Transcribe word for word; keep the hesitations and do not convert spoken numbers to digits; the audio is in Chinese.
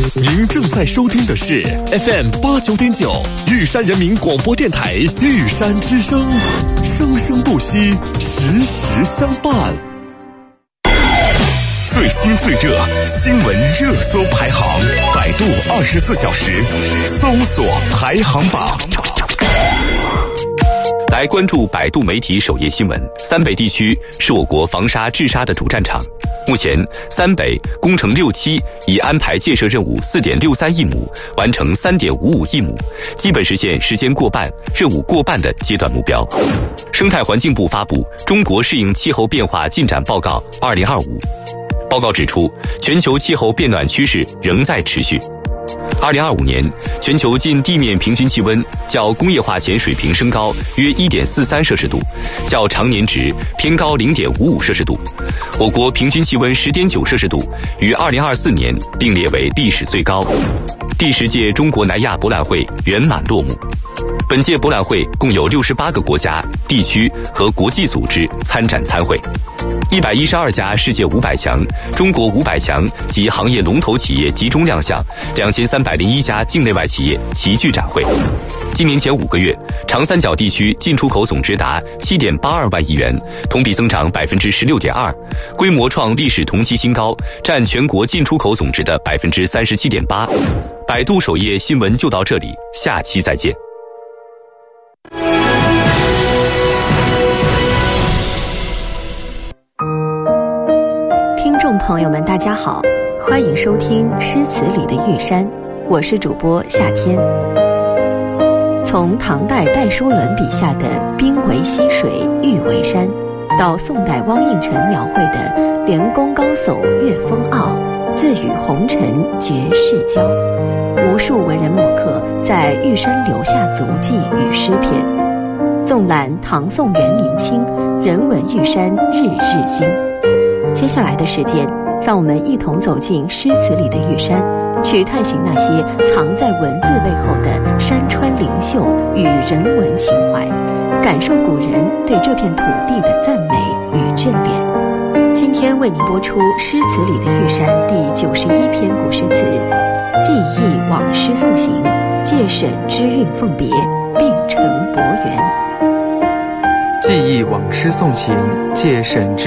您正在收听的是 F M 八九点九玉山人民广播电台玉山之声，生生不息，时时相伴。最新最热新闻热搜排行，百度二十四小时搜索排行榜。 来关注百度媒体首页新闻。三北地区是我国防沙治沙的主战场。目前，三北工程六期已安排建设任务 四点六三亿亩，完成 三点五五亿亩，基本实现时间过半、任务过半的阶段目标。生态环境部发布《中国适应气候变化进展报告二零二五》，报告指出，全球气候变暖趋势仍在持续。二零二五年，全球近地面平均气温较工业化前水平升高约 一点四三摄氏度，较常年值偏高 零点五五摄氏度。我国平均气温 十点九摄氏度，于二零二四年并列为历史最高。第十届中国南亚博览会圆满落幕。本届博览会共有六十八个国家、地区和国际组织参展参会，一百一十二家世界五百强、中国五百强及行业龙头企业集中亮相，两千三百零一家境内外企业齐聚展会。今年前五个月，长三角地区进出口总值达 七点八二万亿元，同比增长 百分之十六点二， 规模创历史同期新高，占全国进出口总值的 百分之三十七点八。百度首页新闻就到这里，下期再见。 听众朋友们大家好，欢迎收听诗词里的玉山，我是主播夏天。从唐代戴叔伦笔下的兵为溪水，玉为山，到宋代汪应辰描绘的连宫高耸越风傲，自与红尘绝世交，无数文人墨客在玉山留下足迹与诗篇。纵览唐宋元明清，人文玉山日日新。接下来的时间，让我们一同走进诗词里的玉山，去探寻那些藏在文字背后的山川灵秀与人文情怀，感受古人对这片土地的赞美与眷恋。今天为您播出诗词里的玉山第九十一篇古诗词《记忆往诗送行》，借沈之韵奉别，并成博园。 记忆往诗送行，借沈之